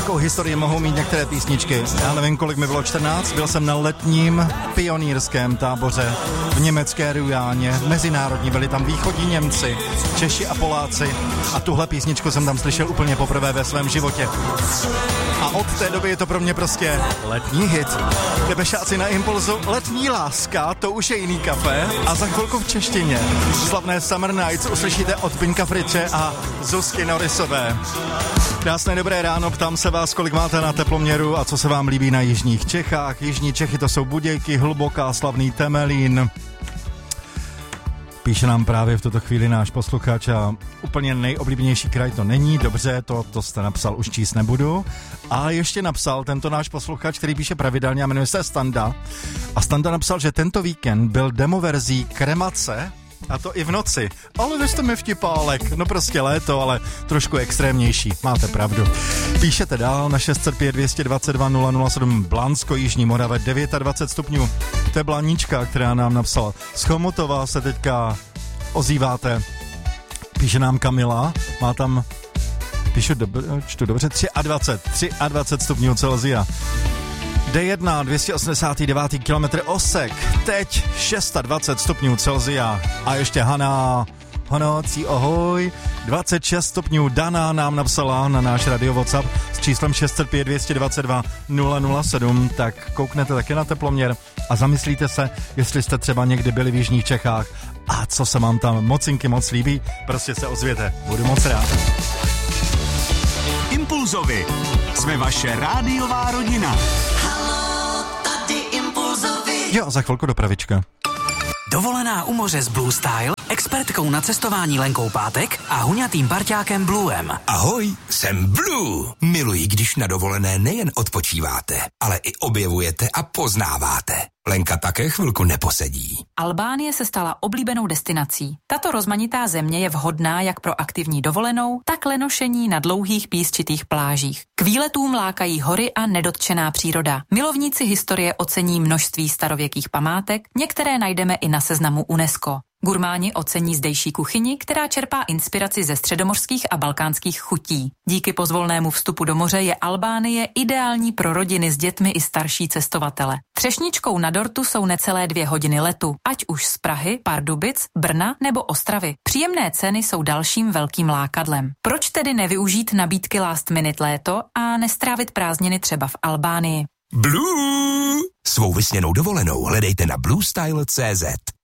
jakou historii mohou mít některé písničky. Já nevím, kolik mi bylo, 14, byl jsem na letním pionýrském táboře v německé Rujáně, mezinárodní, byli tam východní Němci, Češi a Poláci a tuhle písničku jsem tam slyšel úplně poprvé ve svém životě. A od té doby je to pro mě prostě letní hit. Debešáci na Impulzu, letní láska, to už je jiný kafe a za chvilku v češtině. Slavné Summer Nights uslyšíte od Pinka Friče a Zuzky Norisové. Krásné dobré ráno, ptám se vás, kolik máte na teploměru a co se vám líbí na jižních Čechách. Jižní Čechy to jsou Budějky, Hluboká, slavný Temelín. Píše nám právě v tuto chvíli náš posluchač a úplně nejoblíbenější kraj to není, dobře, to jste napsal, už číst nebudu. A ještě napsal tento náš posluchač, který píše pravidelně a jmenuje se Standa. A Standa napsal, že tento víkend byl demoverzí Kremace, a to i v noci. Ale vy jste mi vtipálek. No prostě léto, ale trošku extrémnější. Máte pravdu. Píšete dál na 605 222 007 Blansko, Jižní Morave, 29 stupňů. To je Blaníčka, která nám napsala. Z Chomutova se teďka ozýváte. Píše nám Kamila. Má tam, čtu dobře, 23 stupňů Celsia. D1, 289 kilometr Osek, teď 620 stupňů Celsia. A ještě Hanácí, ohoj, 26 stupňů. Dana nám napsala na náš radio WhatsApp s číslem 605 222 007, tak kouknete taky na teploměr a zamyslíte se, jestli jste třeba někdy byli v jižních Čechách a co se vám tam mocinky moc líbí, prostě se ozvěte, budu moc rád. Impulzovi. Jsme vaše rádiová rodina. Haló, tady Impulzovi. Jo, za chvilku dopravička. Dovolená u moře s Blue Style, expertkou na cestování Lenkou Pátek a huňatým parťákem Bluem. Ahoj, jsem Blue. Miluji, když na dovolené nejen odpočíváte, ale i objevujete a poznáváte. Lenka také chvilku neposedí. Albánie se stala oblíbenou destinací. Tato rozmanitá země je vhodná jak pro aktivní dovolenou, tak lenošení na dlouhých písčitých plážích. K výletům lákají hory a nedotčená příroda. Milovníci historie ocení množství starověkých památek, některé najdeme i na seznamu UNESCO. Gurmáni ocení zdejší kuchyni, která čerpá inspiraci ze středomořských a balkánských chutí. Díky pozvolnému vstupu do moře je Albánie ideální pro rodiny s dětmi i starší cestovatele. Třešničkou na dortu jsou necelé 2 hodiny letu, ať už z Prahy, Pardubic, Brna nebo Ostravy. Příjemné ceny jsou dalším velkým lákadlem. Proč tedy nevyužít nabídky Last Minute léto a nestrávit prázdniny třeba v Albánii? Blue! Svou vysněnou dovolenou hledejte na bluestyle.cz.